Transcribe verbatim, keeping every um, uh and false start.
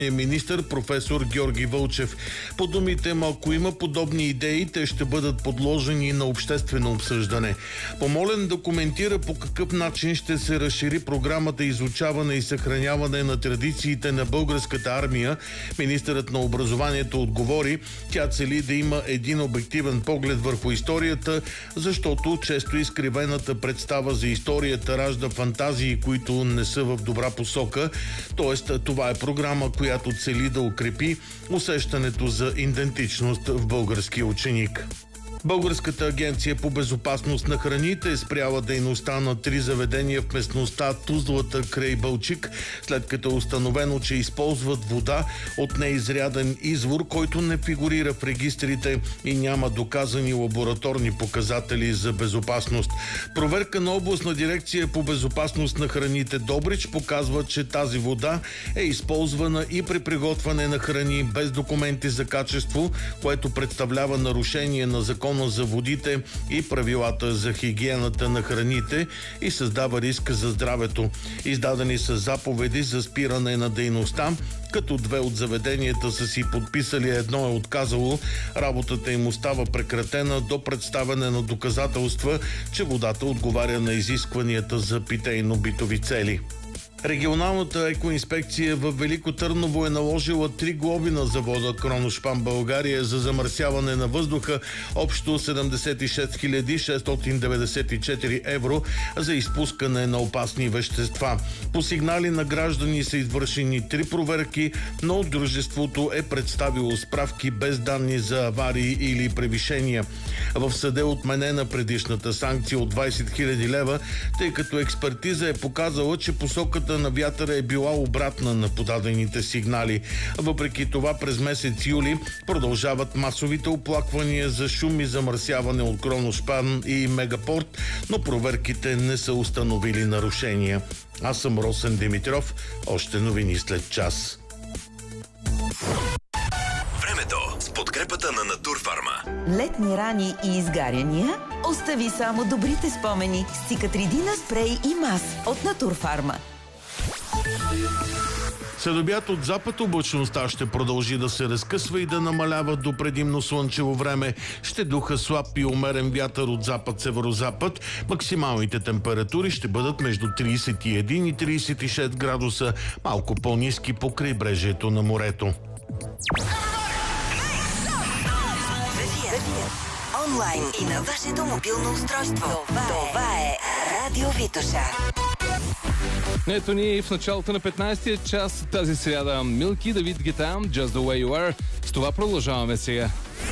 министър професор Георги Вълчев. По думите му, ако има подобни идеи, те ще бъдат подложени на обществено обсъждане. Помолен да коментира по какъв начин ще се разшири програмата изучаване и съхраняване на традициите на българската армия, министърът на образованието отговори, тя цели да има един обективен поглед върху историята, защото често изкривената представа за историята ражда фантазии, които не са в добра посока. Тоест, това е програма, която която цели да укрепи усещането за идентичност в българския ученик. Българската агенция по безопасност на храните е спряла дейността на три заведения в местността Тузлата край Балчик, след като е установено, че използват вода от неизряден извор, който не фигурира в регистрите и няма доказани лабораторни показатели за безопасност. Проверка на областна дирекция по безопасност на храните Добрич показва, че тази вода е използвана и при приготвяне на храни без документи за качество, което представлява нарушение на закон за водите и правилата за хигиената на храните и създава риск за здравето. Издадени са заповеди за спиране на дейността, като две от заведенията са си подписали, едно е отказало. Работата им остава прекратена до представяне на доказателства, че водата отговаря на изискванията за питейно-битови цели. Регионалната екоинспекция в Велико Търново е наложила три глоби на завода Кроношпан България за замърсяване на въздуха, общо седемдесет и шест хиляди шестстотин деветдесет и четири евро за изпускане на опасни вещества. По сигнали на граждани са извършени три проверки, но дружеството е представило справки без данни за аварии или превишения. В съда е отменена предишната санкция от двадесет хиляди лева, тъй като експертиза е показала, че посоката на вятъра е била обратна на подадените сигнали. Въпреки това, през месец юли продължават масовите оплаквания за шум и замърсяване от Кроношпан и Мегапорт, но проверките не са установили нарушения. Аз съм Росен Димитров. Още новини след час. Времето с подкрепата на Натурфарма. Летни рани и изгаряния? Остави само добрите спомени с Цикатридина спрей и мас от Натурфарма. След обяд от запад облачността ще продължи да се разкъсва и да намалява до предимно слънчево време. Ще духа слаб и умерен вятър от запад-северозапад. Максималните температури ще бъдат между тридесет и един и тридесет и шест градуса, малко по-ниски по крайбрежието на морето. Онлайн и на вашето мобилно устройство. Това, Това е Радио Витоша. Ето ни в началото на петнадесетия час тази сряда. Милки, Давид Гета, Just the way you are. С това продължаваме сега.